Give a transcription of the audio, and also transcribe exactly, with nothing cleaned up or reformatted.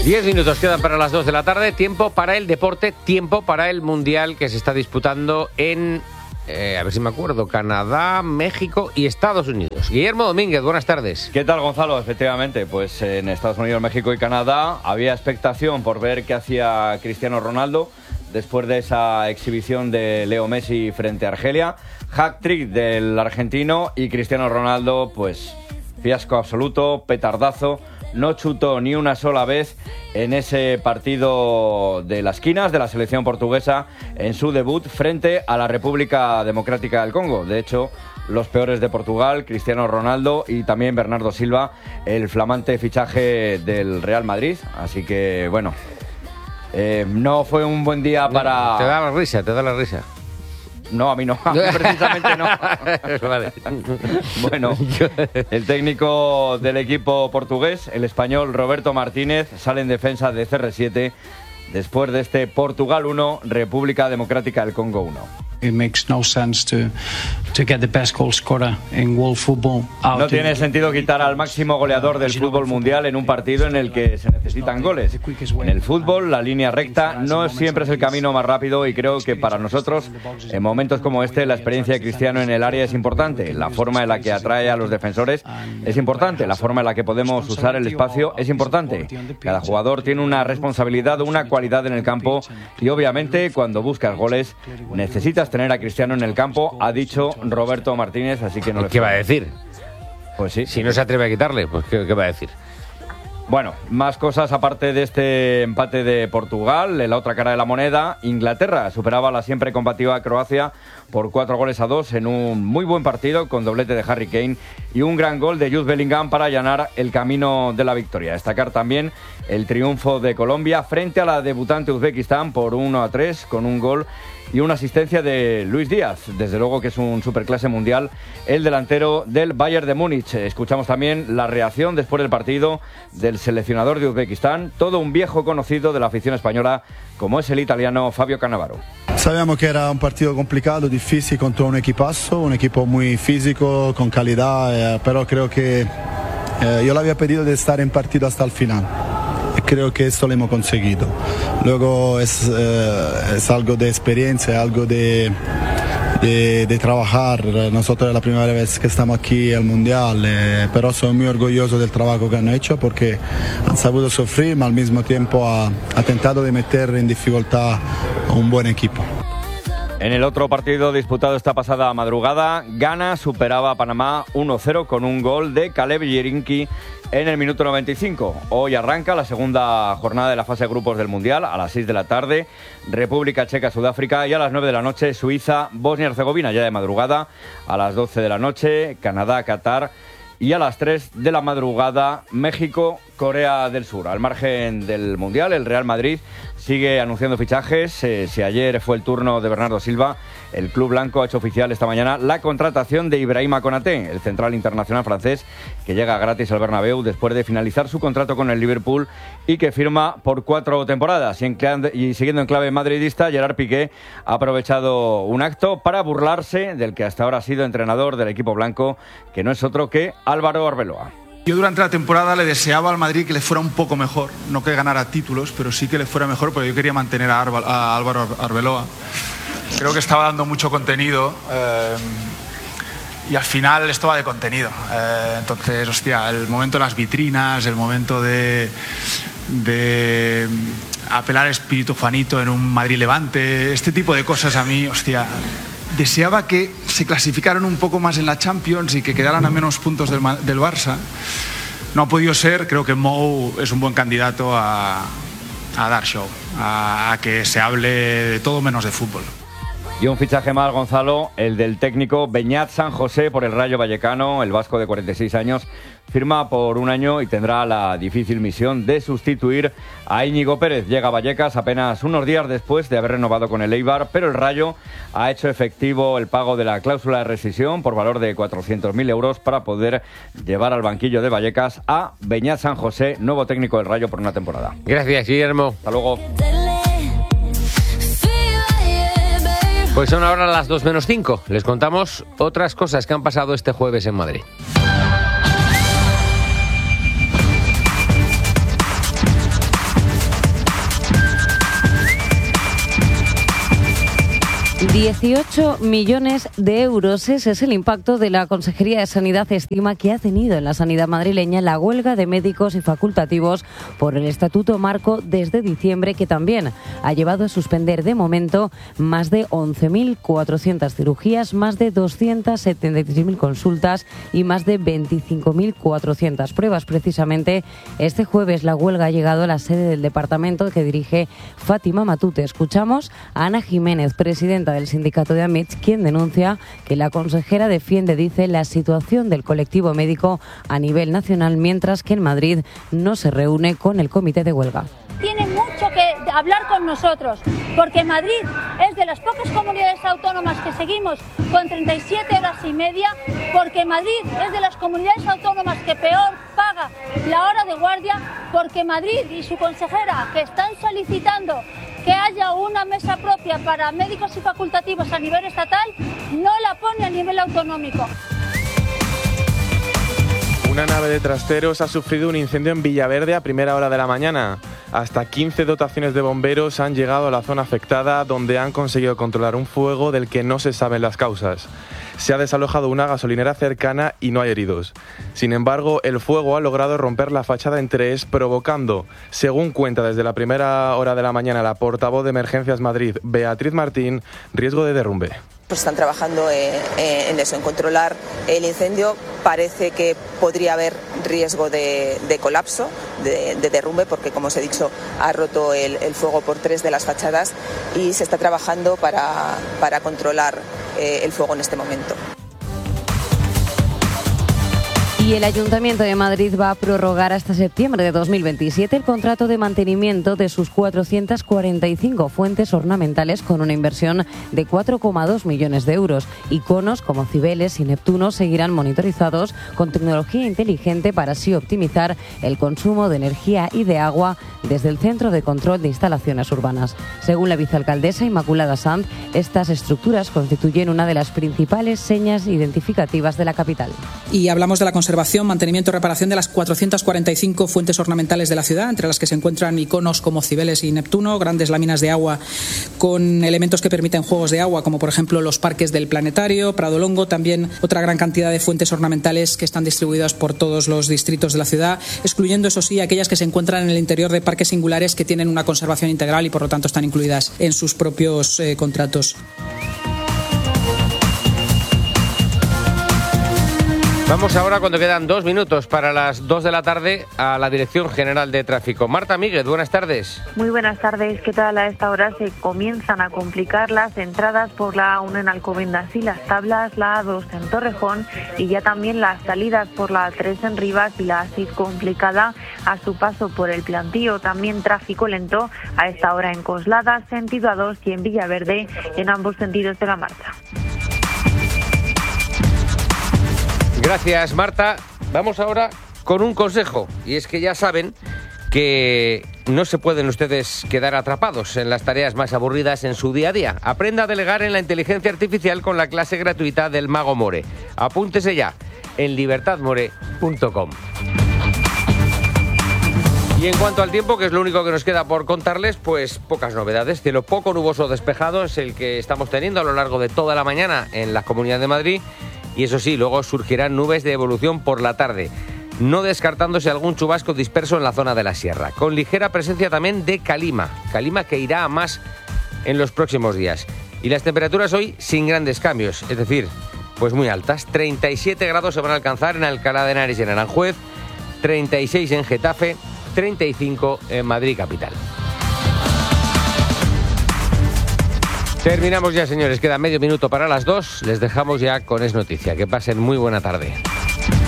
Diez minutos quedan para las dos de la tarde. Tiempo para el deporte, tiempo para el Mundial que se está disputando en, eh, a ver si me acuerdo, Canadá, México y Estados Unidos. Guillermo Domínguez, buenas tardes. ¿Qué tal, Gonzalo? Efectivamente, pues en Estados Unidos, México y Canadá había expectación por ver qué hacía Cristiano Ronaldo después de esa exhibición de Leo Messi frente a Argelia. Hat-trick del argentino y Cristiano Ronaldo, pues fiasco absoluto, petardazo. No chutó ni una sola vez en ese partido de las esquinas de la selección portuguesa en su debut frente a la República Democrática del Congo. De hecho, los peores de Portugal, Cristiano Ronaldo y también Bernardo Silva, el flamante fichaje del Real Madrid. Así que, bueno, eh, no fue un buen día para... Te da la risa, te da la risa. No, a mí no, a mí precisamente no. Vale. Bueno, el técnico del equipo portugués, el español Roberto Martínez, sale en defensa de C R siete después de este Portugal uno, República Democrática del Congo uno. It makes no sense to to get the best goal scorer in world football out. No tiene sentido quitar al máximo goleador del fútbol mundial en un partido en el que se necesitan goles. En el fútbol, la línea recta no siempre es el camino más rápido y creo que para nosotros, en momentos como este, la experiencia de Cristiano en el área es importante. La forma en la que atrae a los defensores es importante. La forma en la que podemos usar el espacio es importante. Cada jugador tiene una responsabilidad o una cualidad en el campo y obviamente cuando buscas goles necesitas tener a Cristiano en el campo, ha dicho Roberto Martínez, así que no le... ¿Qué va a decir? Pues sí. Si no se atreve a quitarle, pues ¿qué, qué va a decir? Bueno, más cosas aparte de este empate de Portugal. En la otra cara de la moneda, Inglaterra superaba a la siempre combativa Croacia por cuatro goles a dos en un muy buen partido con doblete de Harry Kane y un gran gol de Jude Bellingham para allanar el camino de la victoria. Destacar también el triunfo de Colombia frente a la debutante Uzbekistán por uno a tres con un gol y una asistencia de Luis Díaz. Desde luego que es un superclase mundial el delantero del Bayern de Múnich. Escuchamos también la reacción después del partido del seleccionador de Uzbekistán, todo un viejo conocido de la afición española como es el italiano Fabio Cannavaro. Sabíamos que era un partido complicado, difícil contra un equipazo, un equipo muy físico, con calidad, eh, pero creo que eh, yo le había pedido de estar en partido hasta el final. Creo que esto lo hemos conseguido. Luego es, eh, es algo de experiencia, algo de, de, de trabajar. Nosotros es la primera vez que estamos aquí en el Mundial, eh, pero soy muy orgulloso del trabajo que han hecho porque han sabido sufrir, pero al mismo tiempo ha, ha tentado de meter en dificultad a un buen equipo. En el otro partido disputado esta pasada madrugada, Ghana superaba a Panamá uno cero con un gol de Caleb Yerinki en el minuto noventa y cinco. Hoy arranca la segunda jornada de la fase de grupos del Mundial a las seis de la tarde. República Checa, Sudáfrica y a las nueve de la noche Suiza, Bosnia y Herzegovina. Ya de madrugada a las doce de la noche Canadá, Qatar y a las tres de la madrugada México, Corea del Sur. Al margen del Mundial, el Real Madrid sigue anunciando fichajes. Eh, si ayer fue el turno de Bernardo Silva, el club blanco ha hecho oficial esta mañana la contratación de Ibrahima Konaté, el central internacional francés que llega gratis al Bernabéu después de finalizar su contrato con el Liverpool y que firma por cuatro temporadas. Y, en clave, y siguiendo en clave madridista, Gerard Piqué ha aprovechado un acto para burlarse del que hasta ahora ha sido entrenador del equipo blanco, que no es otro que Álvaro Arbeloa. Yo durante la temporada le deseaba al Madrid que le fuera un poco mejor, no que ganara títulos, pero sí que le fuera mejor, porque yo quería mantener a, Arba, a Álvaro Arbeloa. Creo que estaba dando mucho contenido eh, y al final esto va de contenido. Eh, entonces, hostia, el momento de las vitrinas, el momento de, de apelar al espíritu Juanito en un Madrid-Levante, este tipo de cosas a mí, hostia... Deseaba que se clasificaran un poco más en la Champions y que quedaran a menos puntos del, del Barça. No ha podido ser. Creo que Mou es un buen candidato a, a dar show, a, a que se hable de todo menos de fútbol. Y un fichaje más, Gonzalo, el del técnico Beñat San José por el Rayo Vallecano. El vasco de cuarenta y seis años firma por un año y tendrá la difícil misión de sustituir a Íñigo Pérez. Llega a Vallecas apenas unos días después de haber renovado con el Eibar, pero el Rayo ha hecho efectivo el pago de la cláusula de rescisión por valor de cuatrocientos mil euros para poder llevar al banquillo de Vallecas a Beñat San José, nuevo técnico del Rayo por una temporada. Gracias, Guillermo. Hasta luego. Pues son ahora las dos menos cinco. Les contamos otras cosas que han pasado este jueves en Madrid. dieciocho millones de euros. Ese es el impacto de la Consejería de Sanidad, estima que ha tenido en la sanidad madrileña la huelga de médicos y facultativos por el Estatuto Marco desde diciembre, que también ha llevado a suspender de momento más de once mil cuatrocientas cirugías, más de doscientas setenta y tres mil consultas y más de veinticinco mil cuatrocientas pruebas. Precisamente este jueves la huelga ha llegado a la sede del departamento que dirige Fátima Matute. Escuchamos a Ana Jiménez, presidenta del sindicato de AMITS, quien denuncia que la consejera defiende, dice, la situación del colectivo médico a nivel nacional, mientras que en Madrid no se reúne con el comité de huelga. Tiene mucho que hablar con nosotros, porque Madrid es de las pocas comunidades autónomas que seguimos con treinta y siete horas y media, porque Madrid es de las comunidades autónomas que peor paga la hora de guardia, porque Madrid y su consejera, que están solicitando que haya una mesa propia para médicos y facultativos a nivel estatal, no la pone a nivel autonómico. Una nave de trasteros ha sufrido un incendio en Villaverde a primera hora de la mañana. Hasta quince dotaciones de bomberos han llegado a la zona afectada, donde han conseguido controlar un fuego del que no se saben las causas. Se ha desalojado una gasolinera cercana y no hay heridos. Sin embargo, el fuego ha logrado romper la fachada en tres, provocando, según cuenta desde la primera hora de la mañana la portavoz de Emergencias Madrid, Beatriz Martín, riesgo de derrumbe. Pues están trabajando en, en eso, en controlar el incendio. Parece que podría haber riesgo de, de colapso, de, de derrumbe, porque, como os he dicho, ha roto el, el fuego por tres de las fachadas y se está trabajando para, para controlar eh, el fuego en este momento. Y el Ayuntamiento de Madrid va a prorrogar hasta septiembre de dos mil veintisiete el contrato de mantenimiento de sus cuatrocientas cuarenta y cinco fuentes ornamentales, con una inversión de cuatro coma dos millones de euros. Iconos como Cibeles y Neptuno seguirán monitorizados con tecnología inteligente para así optimizar el consumo de energía y de agua desde el Centro de Control de Instalaciones Urbanas. Según la vicealcaldesa Inmaculada Sanz, estas estructuras constituyen una de las principales señas identificativas de la capital. Y hablamos de la conservación, mantenimiento y reparación de las cuatrocientas cuarenta y cinco fuentes ornamentales de la ciudad, entre las que se encuentran iconos como Cibeles y Neptuno, grandes láminas de agua con elementos que permiten juegos de agua, como por ejemplo los parques del Planetario, Prado Longo, también otra gran cantidad de fuentes ornamentales que están distribuidas por todos los distritos de la ciudad, excluyendo, eso sí, aquellas que se encuentran en el interior de parques singulares que tienen una conservación integral y por lo tanto están incluidas en sus propios eh, contratos. Vamos ahora, cuando quedan dos minutos para las dos de la tarde, a la Dirección General de Tráfico. Marta Míguez, buenas tardes. Muy buenas tardes. ¿Qué tal? A esta hora se comienzan a complicar las entradas por la A uno en Alcobendas y Las Tablas, la A dos en Torrejón y ya también las salidas por la A tres en Rivas y la A seis complicada a su paso por el Plantío. También tráfico lento a esta hora en Coslada, sentido A dos, y en Villaverde, en ambos sentidos de la marcha. Gracias, Marta. Vamos ahora con un consejo, y es que ya saben que no se pueden ustedes quedar atrapados en las tareas más aburridas en su día a día. Aprenda a delegar en la inteligencia artificial con la clase gratuita del Mago More. Apúntese ya en libertad more punto com. Y en cuanto al tiempo, que es lo único que nos queda por contarles, pues pocas novedades. Cielo poco nuboso despejado es el que estamos teniendo a lo largo de toda la mañana en la Comunidad de Madrid. Y eso sí, luego surgirán nubes de evolución por la tarde, no descartándose algún chubasco disperso en la zona de la sierra, con ligera presencia también de calima, calima que irá a más en los próximos días. Y las temperaturas hoy sin grandes cambios, es decir, pues muy altas. treinta y siete grados se van a alcanzar en Alcalá de Henares y en Aranjuez, treinta y seis en Getafe, treinta y cinco en Madrid capital. Terminamos ya, señores. Queda medio minuto para las dos. Les dejamos ya con Es Noticia. Que pasen muy buena tarde.